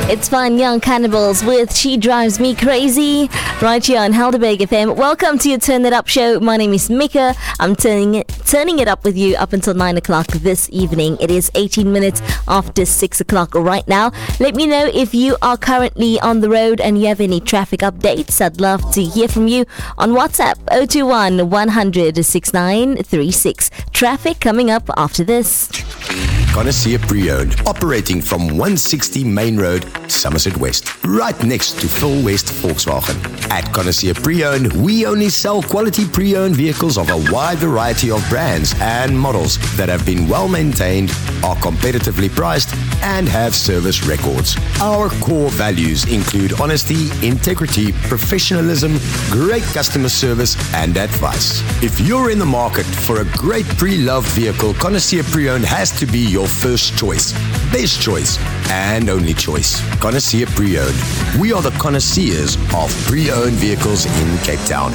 It's fun, Young Cannibals with She Drives Me Crazy, right here on Helderberg FM. Welcome to your Turn It Up show. My name is Mika. I'm turning it up with you up until 9 o'clock this evening. It is 18 minutes after 6 o'clock right now. Let me know if you are currently on the road and you have any traffic updates. I'd love to hear from you on WhatsApp 021 100 6936. Traffic coming up after this. Connoisseur Pre-Owned, operating from 160 Main Road, Somerset West, right next to Phil West Volkswagen. At Connoisseur Pre-Owned, we only sell quality pre-owned vehicles of a wide variety of brands and models that have been well maintained, are competitively priced, and have service records. Our core values include honesty, integrity, professionalism, great customer service, and advice. If you're in the market for a great pre-loved vehicle, Connoisseur Pre-Owned has to be your first choice, best choice, and only choice. Connoisseur Pre-Owned. We are the connoisseurs of pre-owned vehicles in Cape Town.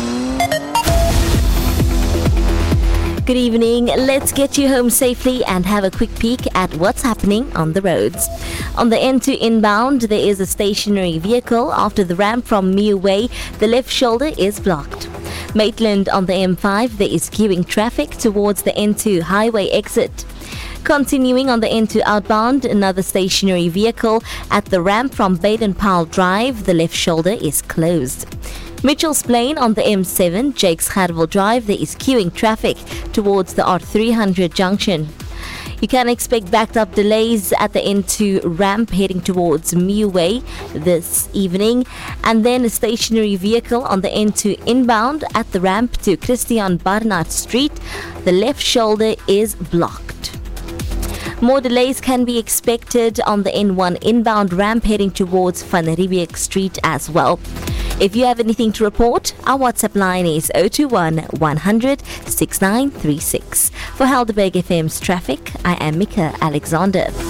Good evening. Let's get you home safely and have a quick peek at what's happening on the roads. On the N2 inbound, there is a stationary vehicle. After the ramp from Miu Way, the left shoulder is blocked. Maitland on the M5, there is queuing traffic towards the N2 highway exit. Continuing on the N2 outbound, another stationary vehicle at the ramp from Baden-Powell Drive. The left shoulder is closed. Mitchell's Plain on the M7, Jakes Gerwel Drive, there is queuing traffic towards the R300 junction. You can expect backed up delays at the N2 ramp heading towards Miu Way this evening, and then a stationary vehicle on the N2 inbound at the ramp to Christian Barnard Street. The left shoulder is blocked. More delays can be expected on the N1 inbound ramp heading towards Van Riebeeck Street as well. If you have anything to report, our WhatsApp line is 021 100 6936. For Helderberg FM's traffic, I am Mika Alexander.